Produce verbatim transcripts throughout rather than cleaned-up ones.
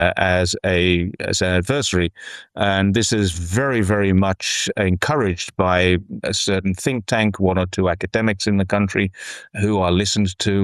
uh, as a as an adversary, and this is very very much encouraged by a certain think tank, one or two academics in the country who are listened to,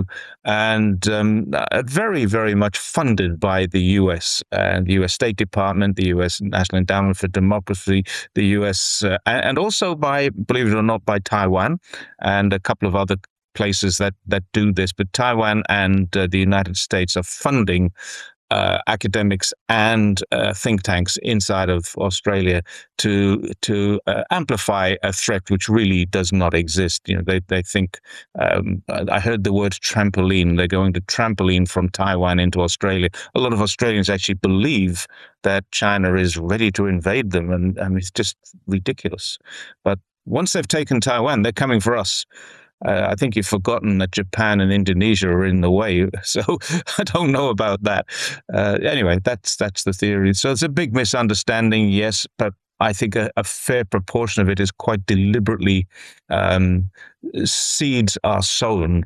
and um, uh, very very much funded by the U S and the U S State Department, the U S National Endowment for Democracy, the U S uh, and also by, believe it or not, by Taiwan and a couple of other places that that do this. But Taiwan and uh, the United States are funding uh, academics and uh, think tanks inside of Australia to to uh, amplify a threat which really does not exist. You know, they they think. Um, I heard the word trampoline. They're going to trampoline from Taiwan into Australia. A lot of Australians actually believe that China is ready to invade them, and, and it's just ridiculous. But once they've taken Taiwan, they're coming for us. Uh, I think you've forgotten that Japan and Indonesia are in the way, so I don't know about that. Uh, anyway, that's that's the theory. So it's a big misunderstanding, yes, but I think a, a fair proportion of it is quite deliberately um, seeds are sown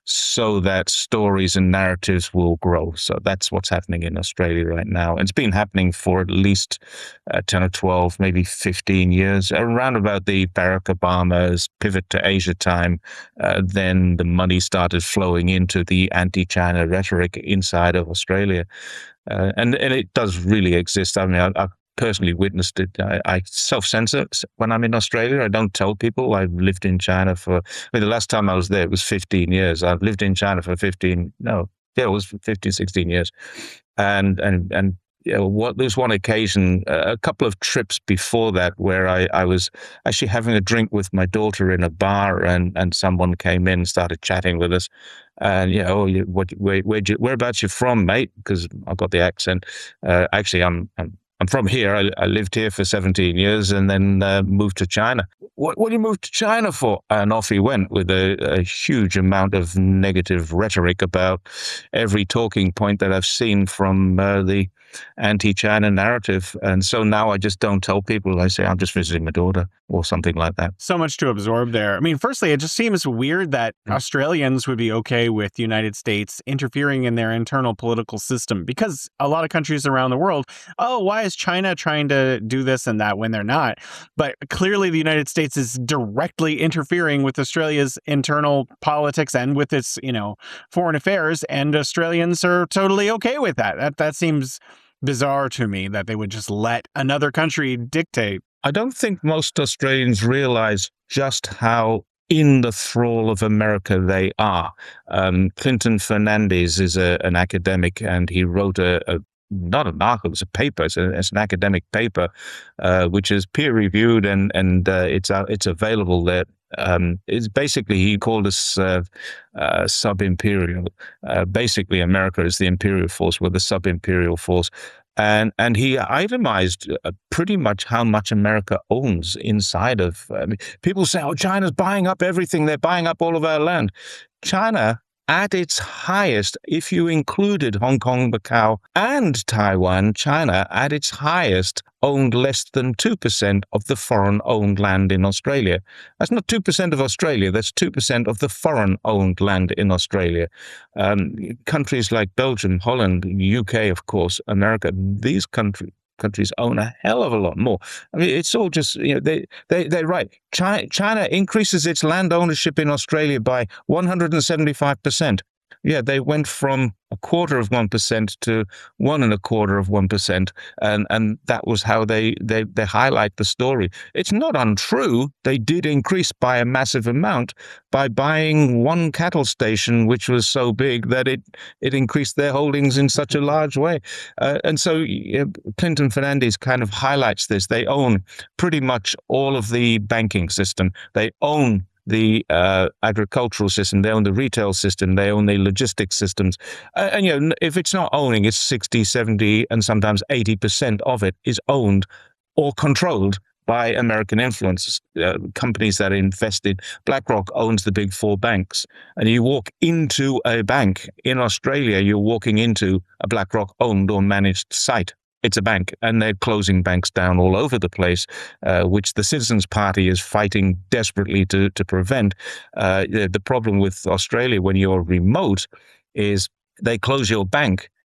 so that stories and narratives will grow. So that's what's happening in Australia right now. It's been happening for at least uh, ten or twelve, maybe fifteen years. Around about the Barack Obama's pivot to Asia time, uh, then the money started flowing into the anti-China rhetoric inside of Australia. Uh, and, and it does really exist. I mean, I, I personally witnessed it. I, I self-censor when I'm in Australia. I don't tell people I've lived in China for, I mean, the last time I was there, it was fifteen years. I've lived in China for fifteen, no, yeah, it was fifteen, sixteen years. And, and, and, you know, what, there was one occasion, uh, a couple of trips before that, where I, I was actually having a drink with my daughter in a bar, and, and someone came in and started chatting with us. And, you know, oh, you, what, where, where you, whereabouts you from, mate? Because I've got the accent. Uh, actually, I'm, I'm I'm from here. I, I lived here for seventeen years and then uh, moved to China. What, what do you move to China for? And off he went with a, a huge amount of negative rhetoric about every talking point that I've seen from uh, the anti-China narrative. And so now I just don't tell people. I say, I'm just visiting my daughter or something like that. So much to absorb there. I mean, firstly, it just seems weird that mm. Australians would be okay with the United States interfering in their internal political system, because a lot of countries around the world, oh, why is China trying to do this and that when they're not? But clearly the United States is directly interfering with Australia's internal politics and with its, you know, foreign affairs, and Australians are totally okay with that. That that seems bizarre to me, that they would just let another country dictate. I don't think most Australians realize just how in the thrall of America they are. Um, Clinton Fernandez is a, an academic, and he wrote a, a not an article, it's a paper, it's, a, it's an academic paper, uh, which is peer-reviewed, and, and uh, it's uh, it's available there. Um, it's basically, he called us uh, uh, sub-imperial. Uh, basically, America is the imperial force, we're the sub-imperial force. And and he itemized uh, pretty much how much America owns inside of, I mean, people say, oh, China's buying up everything, they're buying up all of our land. China, at its highest, if you included Hong Kong, Macau, and Taiwan, China, at its highest, owned less than two percent of the foreign-owned land in Australia. That's not two percent of Australia, that's two percent of the foreign-owned land in Australia. Um, countries like Belgium, Holland, U K, of course, America, these countries, countries own a hell of a lot more. I mean, it's all just, you know, they, they, they're right. China, China increases its land ownership in Australia by one hundred seventy-five percent. Yeah, they went from a quarter of one percent to one and a quarter of one percent. And, and that was how they, they, they highlight the story. It's not untrue. They did increase by a massive amount by buying one cattle station, which was so big that it, it increased their holdings in such a large way. Uh, and so uh, Clinton Fernandez kind of highlights this. They own pretty much all of the banking system. They own the uh, agricultural system, they own the retail system, they own the logistics systems. Uh, and, you know, if it's not owning, it's sixty, seventy, and sometimes eighty percent of it is owned or controlled by American influence, uh, companies that are invested. BlackRock owns the big four banks. And you walk into a bank in Australia, you're walking into a BlackRock owned or managed site. It's a bank, and they're closing banks down all over the place, uh, which the Citizens Party is fighting desperately to, to prevent. Uh, the, the problem with Australia when you're remote is they close your bank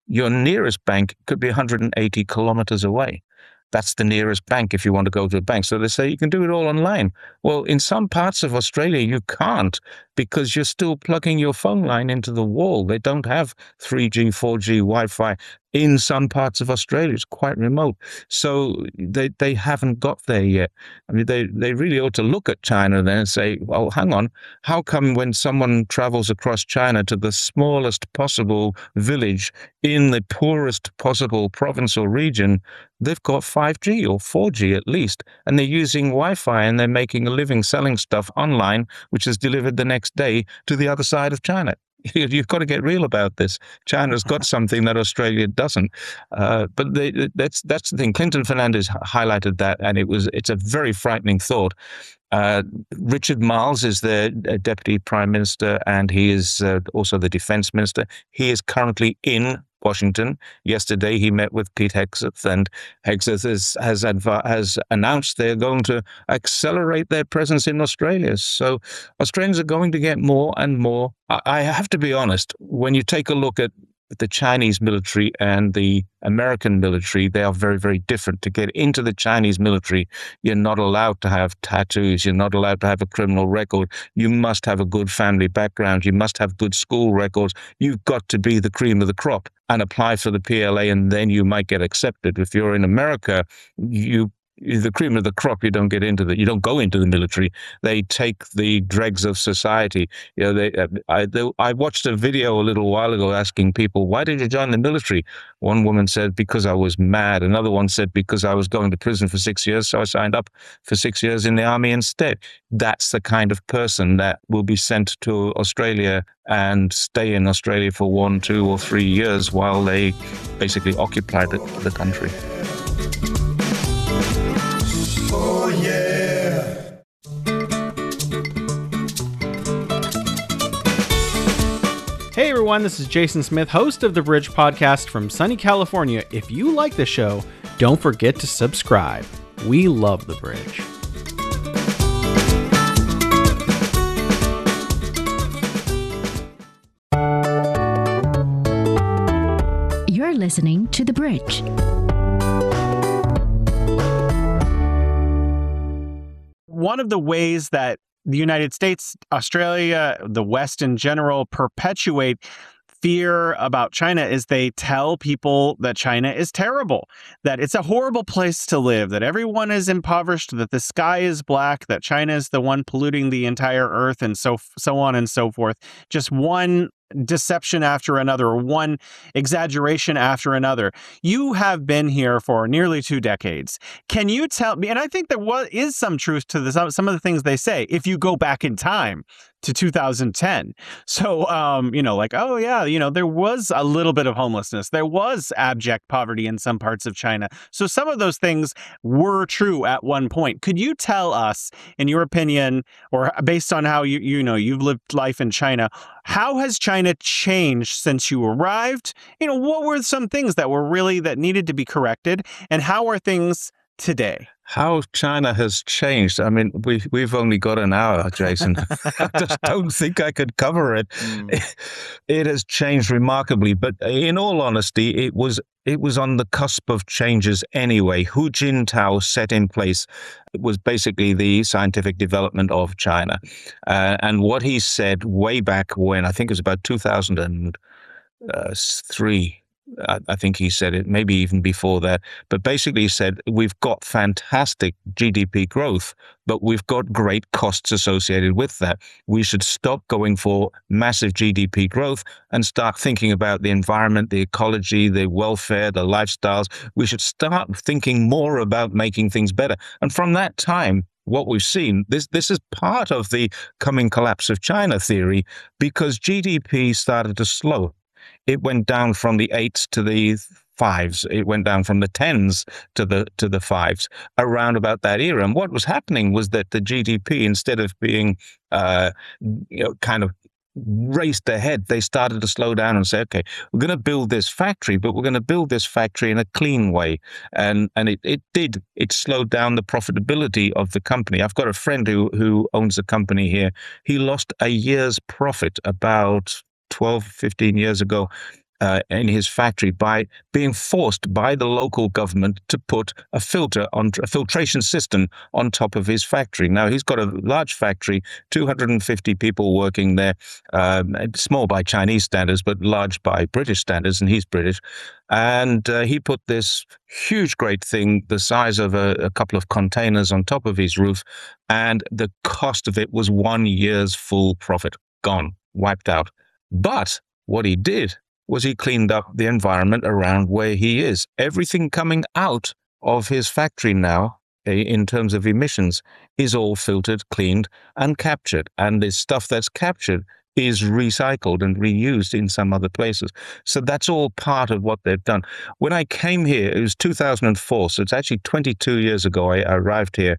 your nearest bank could be one hundred eighty kilometers away. That's the nearest bank if you want to go to a bank. So they say you can do it all online. Well, in some parts of Australia, you can't because you're still plugging your phone line into the wall. They don't have three G, four G Wi-Fi in some parts of Australia. It's quite remote. So they, they haven't got there yet. I mean, they, they really ought to look at China then and say, well, hang on, how come when someone travels across China to the smallest possible village in the poorest possible province or region, they've got five G or four G at least, and they're using Wi-Fi and they're making a living selling stuff online, which is delivered the next day to the other side of China. You've got to get real about this. China's got something that Australia doesn't. Uh, but they, that's that's the thing. Clinton Fernandez highlighted that, and it was it's a very frightening thought. Uh, Richard Marles is the uh, Deputy Prime Minister, and he is uh, also the Defense Minister. He is currently in Washington. Yesterday, he met with Pete Hegseth, and Hegseth is, has adv- has announced they're going to accelerate their presence in Australia. So Australians are going to get more and more. I, I have to be honest, when you take a look at the Chinese military and the American military, they are very, very different. To get into the Chinese military, you're not allowed to have tattoos. You're not allowed to have a criminal record. You must have a good family background. You must have good school records. You've got to be the cream of the crop and apply for the P L A, and then you might get accepted. If you're in America, you the cream of the crop, you don't get into the, you don't go into the military. They take the dregs of society. You know, they, I, they, I watched a video a little while ago asking people, why did you join the military? One woman said, because I was mad. Another one said, because I was going to prison for six years, so I signed up for six years in the army instead. That's the kind of person that will be sent to Australia and stay in Australia for one, two, or three years while they basically occupy the, the country. Oh, yeah. Hey everyone, this is Jason Smith, host of the Bridge Podcast from sunny California. If you like the show, don't forget to subscribe. We love the Bridge. You're listening to The Bridge. One of the ways that the United States, Australia, the West in general, perpetuate fear about China is they tell people that China is terrible, that it's a horrible place to live, that everyone is impoverished, that the sky is black, that China is the one polluting the entire earth, and so so on and so forth. Just one deception after another, or one exaggeration after another. You have been here for nearly two decades. Can you tell me, and I think there was, is some truth to this, some of the things they say, if you go back in time to two thousand ten. So, um, you know, like, oh yeah, you know, there was a little bit of homelessness. There was abject poverty in some parts of China. So some of those things were true at one point. Could you tell us, in your opinion, or based on how you, you know, you've lived life in China, how has China changed since you arrived? You know, what were some things that were really, that needed to be corrected? And how are things today? How China has changed. I mean, we, we've only got an hour, Jason. I just don't think I could cover it. Mm. it. It has changed remarkably, but in all honesty, it was it was on the cusp of changes anyway. Hu Jintao set in place was basically the scientific development of China. Uh, and what he said way back when, I think it was about two thousand three, I think he said it, maybe even before that, but basically he said, we've got fantastic G D P growth, but we've got great costs associated with that. We should stop going for massive G D P growth and start thinking about the environment, the ecology, the welfare, the lifestyles. We should start thinking more about making things better. And from that time, what we've seen, this this is part of the coming collapse of China theory, because G D P started to slow. It went down from the eights to the fives. It went down from the tens to the to the fives around about that era. And what was happening was that the G D P, instead of being uh, you know, kind of raced ahead, they started to slow down and say, okay, we're going to build this factory, but we're going to build this factory in a clean way. And and it, it did. It slowed down the profitability of the company. I've got a friend who, who owns a company here. He lost a year's profit about twelve, fifteen years ago. uh, in his factory by being forced by the local government to put a filter on a filtration system on top of his factory. Now he's got a large factory, two hundred fifty people working there, um, small by Chinese standards, but large by British standards, and he's British. And uh, he put this huge, great thing, the size of a, a couple of containers on top of his roof, and the cost of it was one year's full profit. Gone, wiped out. But what he did was he cleaned up the environment around where he is. Everything coming out of his factory now, in terms of emissions, is all filtered, cleaned, and captured. And the stuff that's captured is recycled and reused in some other places. So that's all part of what they've done. When I came here, it was two thousand four, so it's actually twenty-two years ago I arrived here.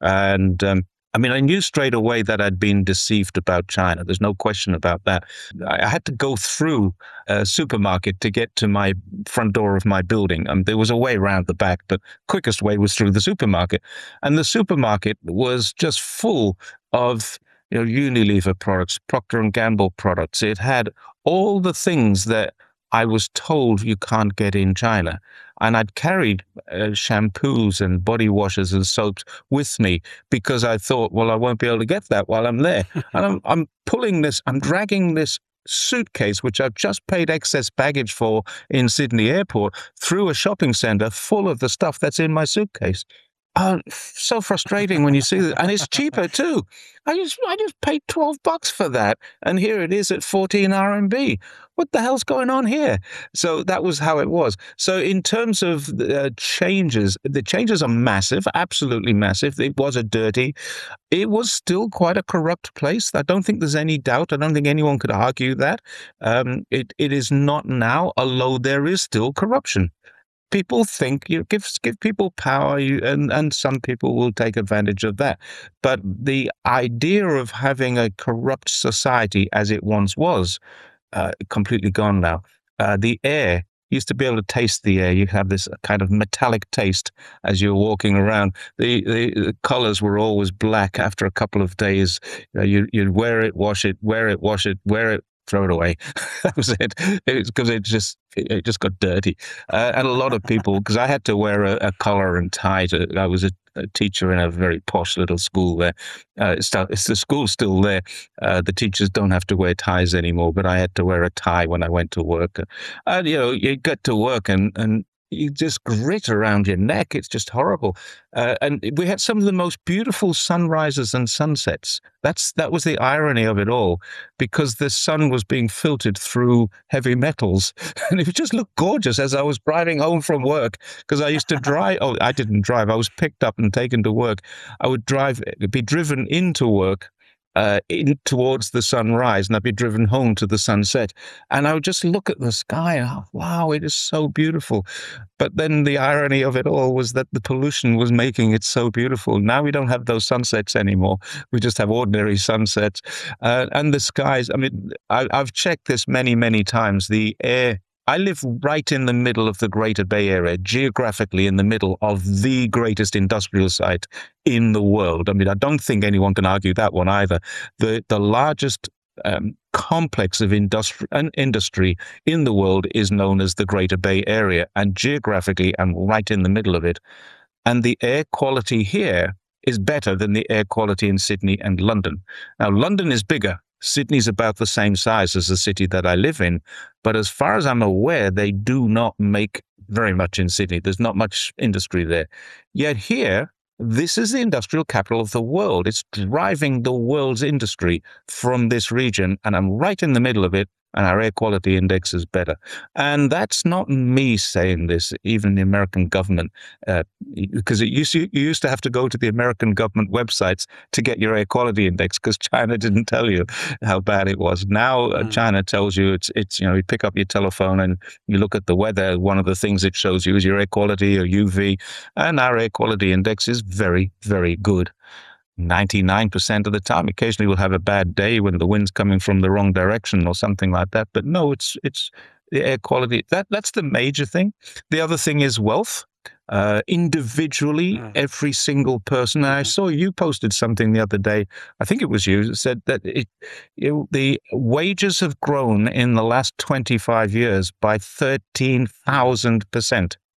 And um, I mean, I knew straight away that I'd been deceived about China. There's no question about that. I had to go through a supermarket to get to my front door of my building. Um, there was a way around the back, but quickest way was through the supermarket. And the supermarket was just full of, you know, Unilever products, Procter and Gamble products. It had all the things that I was told you can't get in China. And I'd carried uh, shampoos and body washes and soaps with me because I thought, well, I won't be able to get that while I'm there. And I'm, I'm pulling this, I'm dragging this suitcase, which I've just paid excess baggage for in Sydney Airport, through a shopping center full of the stuff that's in my suitcase. Oh, so frustrating when you see that. And it's cheaper too. I just I just paid twelve bucks for that. And here it is at fourteen R M B. What the hell's going on here? So that was how it was. So in terms of uh, changes, the changes are massive, absolutely massive. It was a dirty, it was still quite a corrupt place. I don't think there's any doubt. I don't think anyone could argue that. Um, it It is not now, although there is still corruption. People think you give give people power, you, and and some people will take advantage of that. But the idea of having a corrupt society as it once was, uh, completely gone now. Uh, the air used to be able to taste the air. You have this kind of metallic taste as you're walking around. The the, the colors were always black after a couple of days. You know, you you'd wear it, wash it, wear it, wash it, wear it, throw it away. That was it. It's because it just it just got dirty. Uh, and a lot of people, because I had to wear a, a collar and tie. To, I was a, a teacher in a very posh little school there. Uh, it's, it's the school's still there. Uh, the teachers don't have to wear ties anymore, but I had to wear a tie when I went to work. And you know, you get to work and and. You just grit around your neck. It's just horrible. Uh, and we had some of the most beautiful sunrises and sunsets. That's that was the irony of it all, because the sun was being filtered through heavy metals, and it just looked gorgeous as I was driving home from work. Because I used to drive. Oh, I didn't drive. I was picked up and taken to work. I would drive, be driven into work. Uh, in towards the sunrise, and I'd be driven home to the sunset, and I would just look at the sky. And, oh, wow, it is so beautiful. But then the irony of it all was that the pollution was making it so beautiful. Now we don't have those sunsets anymore. We just have ordinary sunsets, uh, and the skies. I mean, I, I've checked this many, many times. The air. I live right in the middle of the Greater Bay Area, geographically in the middle of the greatest industrial site in the world. I mean, I don't think anyone can argue that one either. The the largest um, complex of industri- industry in the world is known as the Greater Bay Area, and geographically I'm right in the middle of it. And the air quality here is better than the air quality in Sydney and London. Now, London is bigger. Sydney's about the same size as the city that I live in, but as far as I'm aware, they do not make very much in Sydney. There's not much industry there. Yet here, this is the industrial capital of the world. It's driving the world's industry from this region, and I'm right in the middle of it, and our air quality index is better. And that's not me saying this, even the American government, uh, because it used to, you used to have to go to the American government websites to get your air quality index, because China didn't tell you how bad it was. Now uh, mm. China tells you it's, it's, you know, you pick up your telephone and you look at the weather. One of the things it shows you is your air quality or U V, and our air quality index is very, very good. ninety-nine percent of the time. Occasionally we'll have a bad day when the wind's coming from the wrong direction or something like that. But no, it's it's the air quality. That that's the major thing. The other thing is wealth. Uh, individually, Mm. every single person. And I Mhm. saw you posted something the other day. I think it was you that said that it, it, the wages have grown in the last twenty-five years by thirteen thousand percent.